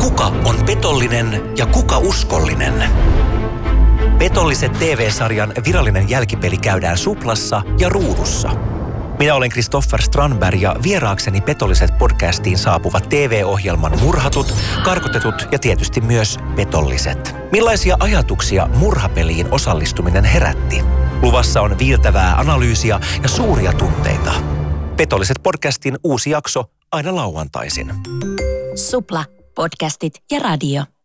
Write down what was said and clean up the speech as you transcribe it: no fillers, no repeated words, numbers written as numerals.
Kuka on petollinen ja kuka uskollinen? Petolliset TV-sarjan virallinen jälkipeli käydään Suplassa ja Ruudussa. Minä olen Christopher Strandberg ja vieraakseni Petolliset podcastiin saapuvat TV-ohjelman murhatut, karkotetut ja tietysti myös petolliset. Millaisia ajatuksia murhapeliin osallistuminen herätti? Luvassa on viiltävää analyysiä ja suuria tunteita. Petolliset podcastin uusi jakso aina lauantaisin. Supla, podcastit ja radio.